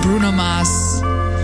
Bruno Mars,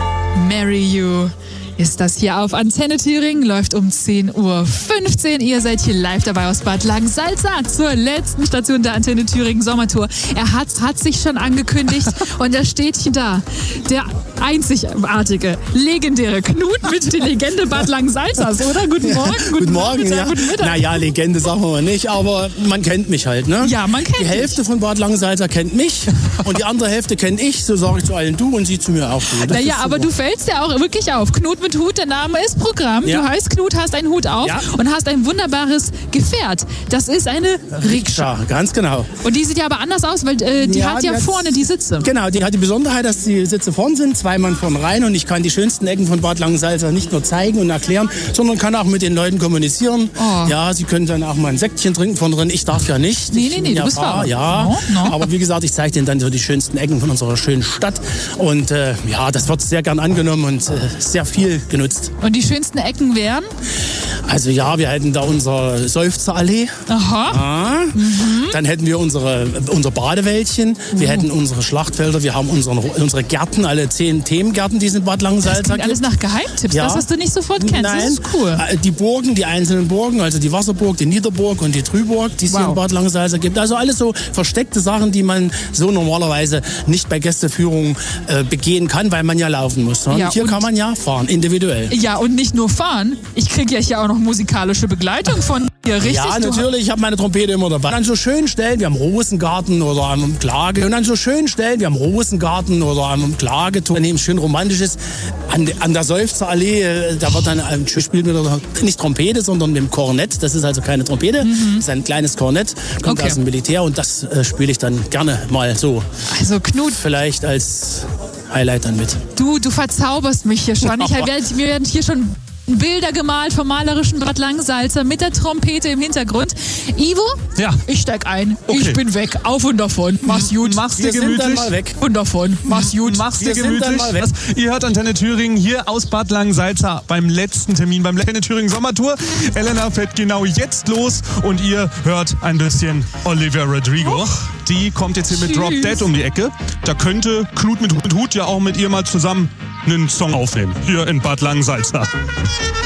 Marry You. Ist das hier auf Antenne Thüringen, läuft um 10:15 Uhr. Ihr seid hier live dabei aus Bad Langensalza zur letzten Station der Antenne Thüringen Sommertour. Er hat sich schon angekündigt und er steht hier da. Der einzigartige, legendäre Knut mit der Legende Bad Langensalzas, oder? Guten Morgen. Guten Morgen, Mittag, ja. Guten Mittag. Naja, Legende sagen wir mal nicht, aber man kennt mich halt, ne? Ja, man kennt Die Hälfte von Bad Langensalza kennt mich und die andere Hälfte kennt ich, so sage ich zu allen du und sie zu mir auch du. Naja, aber du fällst ja auch wirklich auf. Knut mit Hut, der Name ist Programm. Ja. Du heißt Knut, hast einen Hut auf und hast ein wunderbares Gefährt. Das ist eine Rikscha. Ganz genau. Und die sieht ja aber anders aus, weil die hat ja vorne die Sitze. Genau, die hat die Besonderheit, dass die Sitze vorn sind, zwei Mann vorn rein und ich kann die schönsten Ecken von Bad Langensalza nicht nur zeigen und erklären, sondern kann auch mit den Leuten kommunizieren. Oh. Ja, sie können dann auch mal ein Säckchen trinken von drin. Ich darf ja nicht. Nee, du bist Fahrer. Ja, no. Aber wie gesagt, ich zeige denen dann so die schönsten Ecken von unserer schönen Stadt und ja, das wird sehr gern angenommen und sehr viel genutzt. Und die schönsten Ecken wären? Also ja, wir hätten da unsere Seufzerallee. Aha. Ja. Dann hätten wir unser Badewäldchen. Wir hätten unsere Schlachtfelder. Wir haben unsere Gärten, alle 10 Themengärten, die es in Bad Langensalza gibt. Alles nach Geheimtipps, ja. Das, was du nicht sofort kennst. Nein. Das ist cool. Die Burgen, die einzelnen Burgen, also die Wasserburg, die Niederburg und die Trüburg, die es hier in Bad Langensalza gibt. Also alles so versteckte Sachen, die man so normalerweise nicht bei Gästeführungen begehen kann, weil man ja laufen muss. Ja, hier kann man ja fahren, individuell. Ja, und nicht nur fahren. Ich kriege ja hier auch noch musikalische Begleitung von dir, richtig? Ja, natürlich. Ich habe meine Trompete immer dabei. An so schönen Stellen, wir haben Rosengarten oder am Klage. Und an so schönen Stellen, wir haben Rosengarten oder am Klageturm, an dem schön romantisch ist. An der Seufzerallee, da wird dann gespielt mit nicht Trompete, sondern mit dem Kornett. Das ist also keine Trompete, das ist ein kleines Kornett, kommt aus dem Militär und das spiele ich dann gerne mal so. Also Knut. Vielleicht als Highlight dann mit. Du verzauberst mich hier schon. Wir werden hier schon Bilder gemalt vom malerischen Bad Langensalza mit der Trompete im Hintergrund. Ivo? Ja. Ich steig ein. Okay. Ich bin weg. Auf und davon. Mach's gut. Mach's dir gemütlich. Dann mal weg. Und davon. Mach's gut. Mach's dir gemütlich. Ihr hört Antenne Thüringen hier aus Bad Langensalza beim letzten Termin, beim Antenne Thüringen Sommertour. Elena fährt genau jetzt los und ihr hört ein bisschen Olivia Rodrigo. Die kommt jetzt hier mit Drop Dead um die Ecke. Da könnte Knut mit Hut ja auch mit ihr mal zusammen einen Song aufnehmen. Hier in Bad Langensalza.